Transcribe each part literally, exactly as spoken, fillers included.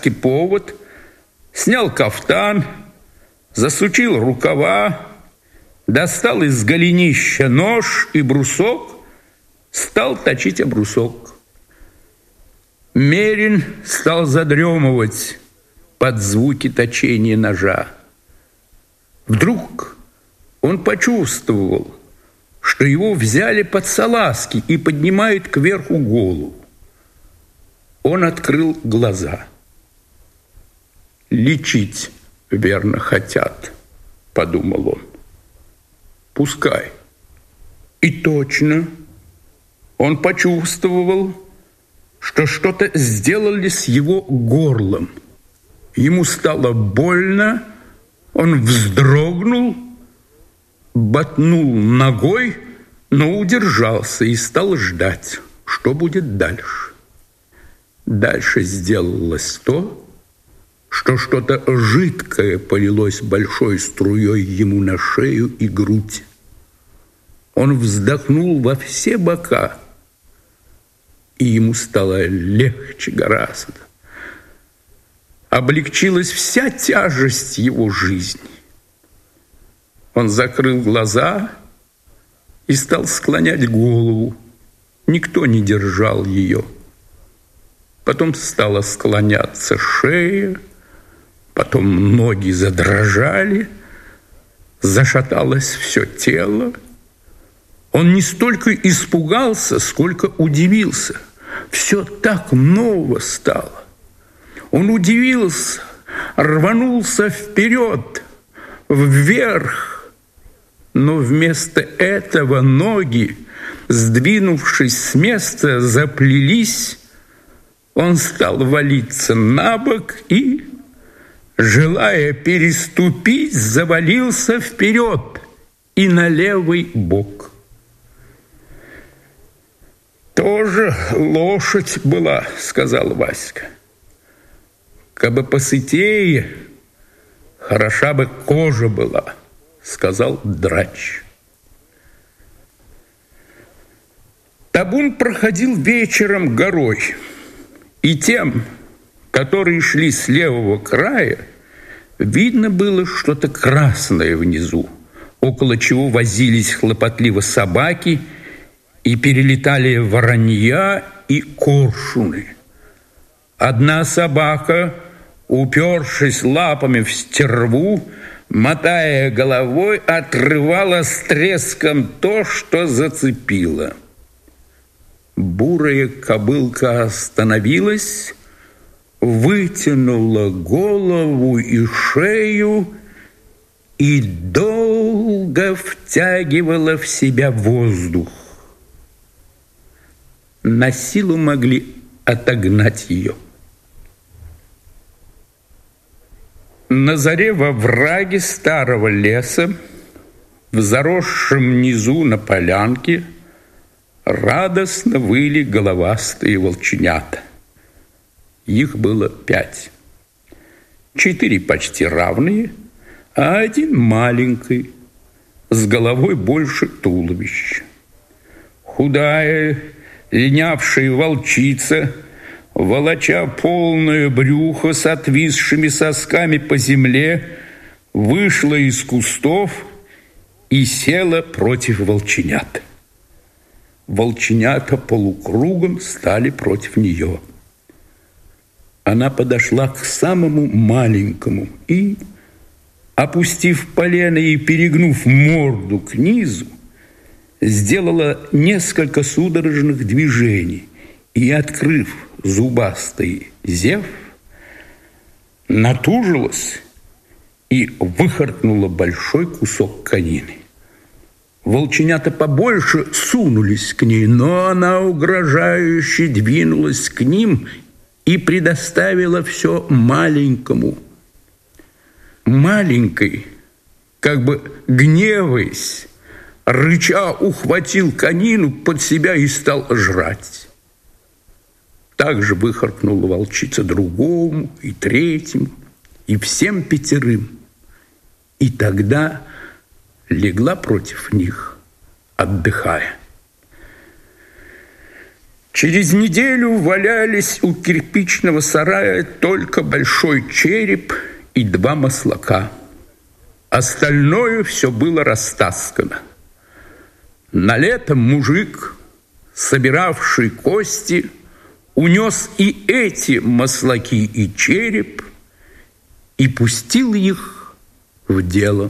конский повод, снял кафтан, засучил рукава, достал из голенища нож и брусок, стал точить об брусок. Мерин стал задремывать под звуки точения ножа. Вдруг он почувствовал, что его взяли под салазки и поднимают кверху голову. Он открыл глаза. «Лечить, верно, хотят», — подумал он. «Пускай». И точно он почувствовал, что что-то сделали с его горлом. Ему стало больно, он вздрогнул, ботнул ногой, но удержался и стал ждать, что будет дальше. Дальше сделалось то, что что-то жидкое полилось большой струей ему на шею и грудь. Он вздохнул во все бока, и ему стало легче гораздо. Облегчилась вся тяжесть его жизни. Он закрыл глаза и стал склонять голову. Никто не держал ее. Потом стала склоняться шея, потом ноги задрожали, зашаталось все тело. Он не столько испугался, сколько удивился. Все так ново стало. Он удивился, рванулся вперед, вверх. Но вместо этого ноги, сдвинувшись с места, заплелись. Он стал валиться на бок и, желая переступить, завалился вперед и на левый бок. «Тоже лошадь была», — сказал Васька. «Кабы посытее, хороша бы кожа была», — сказал Драч. Табун проходил вечером горой, и тем, которые шли с левого края, видно было что-то красное внизу, около чего возились хлопотливо собаки и перелетали воронья и коршуны. Одна собака, упершись лапами в стерву, мотая головой, отрывала с треском то, что зацепила. Бурая кобылка остановилась, вытянула голову и шею и долго втягивала в себя воздух. На силу могли отогнать ее. На заре во враге старого леса, в заросшем низу на полянке, радостно выли головастые волченята. Их было пять. Четыре почти равные, а один маленький, с головой больше туловища. Худая, линявшая волчица, волоча полное брюхо с отвисшими сосками по земле, вышла из кустов и села против волченят. Волченята полукругом стали против нее. Она подошла к самому маленькому и, опустив полено и перегнув морду к низу, сделала несколько судорожных движений и, открыв зубастый зев, натужилась и выхаркнула большой кусок конины. Волченята побольше сунулись к ней, но она угрожающе двинулась к ним и предоставила все маленькому. Маленький, как бы гневаясь, рыча ухватил конину под себя и стал жрать. Так же выхаркнула волчица другому и третьему, и всем пятерым. И тогда легла против них, отдыхая. Через неделю валялись у кирпичного сарая только большой череп и два маслака. Остальное все было растаскано. На лето мужик, собиравший кости, унес и эти маслаки и череп и пустил их в дело.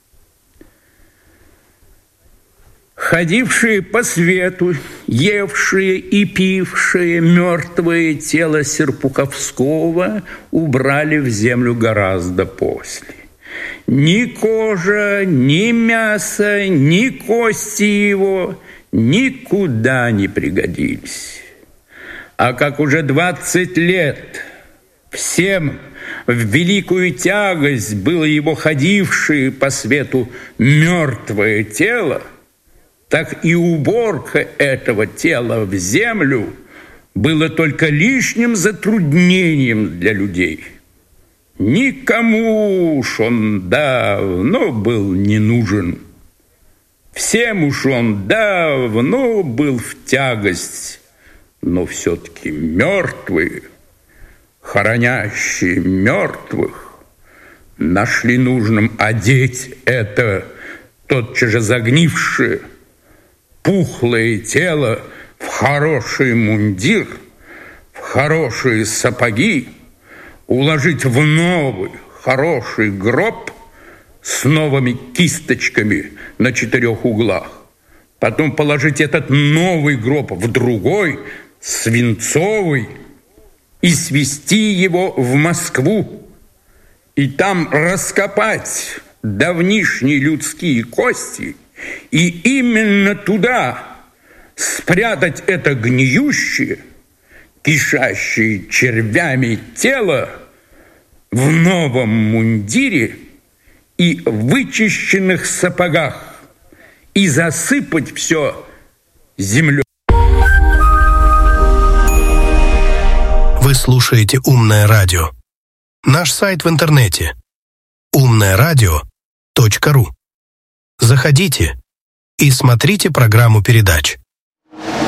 Ходившие по свету, евшие и пившие мертвое тело Серпуховского убрали в землю гораздо после. Ни кожа, ни мясо, ни кости его никуда не пригодились. А как уже двадцать лет всем в великую тягость было его ходившее по свету мертвое тело, так и уборка этого тела в землю было только лишним затруднением для людей. Никому уж он давно был не нужен. Всем уж он давно был в тягость, но все-таки мертвые, хоронящие мертвых, нашли нужным одеть это тотчас же загнившее, пухлое тело в хороший мундир, в хорошие сапоги, уложить в новый хороший гроб с новыми кисточками на четырех углах, потом положить этот новый гроб в другой, свинцовый, и свезти его в Москву, и там раскопать давнишние людские кости, и именно туда спрятать это гниющее, кишащее червями тело в новом мундире и вычищенных сапогах, и засыпать все землей. Вы слушаете «Умное радио». Наш сайт в интернете умное радио точка ру. Заходите и смотрите программу передач.